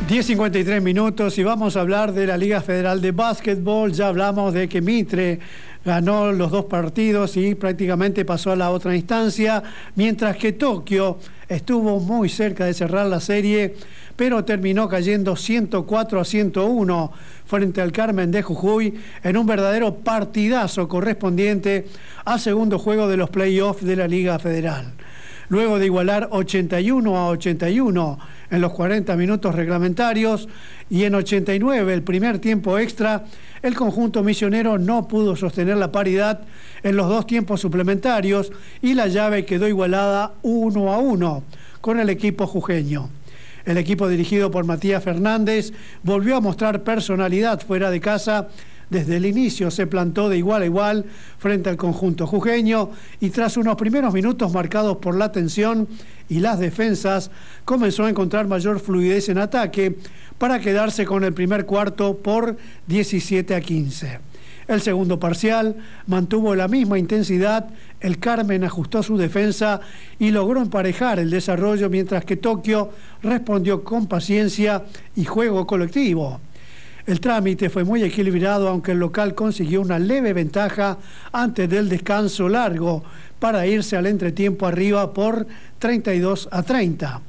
10:53 minutos y vamos a hablar de la Liga Federal de Básquetbol. Ya hablamos de que Mitre ganó los dos partidos y prácticamente pasó a la otra instancia, mientras que Tokio estuvo muy cerca de cerrar la serie, pero terminó cayendo 104-101 frente al Carmen de Jujuy en un verdadero partidazo correspondiente al segundo juego de los playoffs de la Liga Federal. Luego de igualar 81-81 en los 40 minutos reglamentarios y en 89 el primer tiempo extra, el conjunto misionero no pudo sostener la paridad en los dos tiempos suplementarios y la llave quedó igualada 1-1 con el equipo jujeño. El equipo dirigido por Matías Fernández volvió a mostrar personalidad fuera de casa. Desde el inicio se plantó de igual a igual frente al conjunto jujeño y tras unos primeros minutos marcados por la tensión y las defensas, comenzó a encontrar mayor fluidez en ataque para quedarse con el primer cuarto por 17-15. El segundo parcial mantuvo la misma intensidad, el Carmen ajustó su defensa y logró emparejar el desarrollo, mientras que Tokio respondió con paciencia y juego colectivo. El trámite fue muy equilibrado, aunque el local consiguió una leve ventaja antes del descanso largo para irse al entretiempo arriba por 32-30.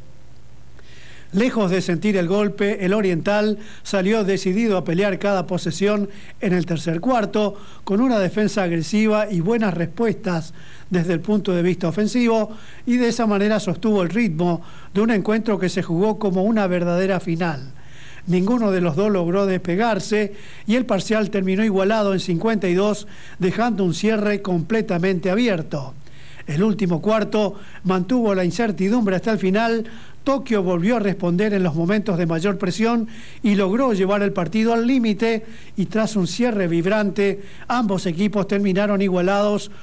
Lejos de sentir el golpe, el Oriental salió decidido a pelear cada posesión en el tercer cuarto, con una defensa agresiva y buenas respuestas desde el punto de vista ofensivo, y de esa manera sostuvo el ritmo de un encuentro que se jugó como una verdadera final. Ninguno de los dos logró despegarse y el parcial terminó igualado en 52, dejando un cierre completamente abierto. El último cuarto mantuvo la incertidumbre hasta el final. Tokio volvió a responder en los momentos de mayor presión y logró llevar el partido al límite, y tras un cierre vibrante, ambos equipos terminaron igualados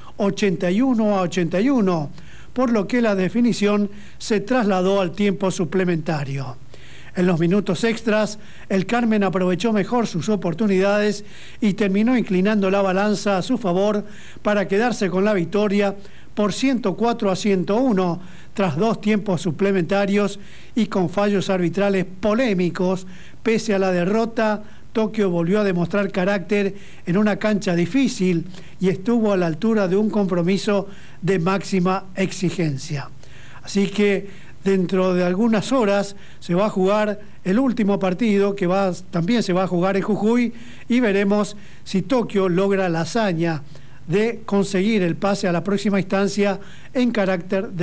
81-81, por lo que la definición se trasladó al tiempo suplementario. En los minutos extras, el Carmen aprovechó mejor sus oportunidades y terminó inclinando la balanza a su favor para quedarse con la victoria por 104-101 tras dos tiempos suplementarios y con fallos arbitrales polémicos. Pese a la derrota, Tokio volvió a demostrar carácter en una cancha difícil y estuvo a la altura de un compromiso de máxima exigencia. Así que dentro de algunas horas se va a jugar el último partido, que también se va a jugar en Jujuy, y veremos si Tokio logra la hazaña de conseguir el pase a la próxima instancia en carácter de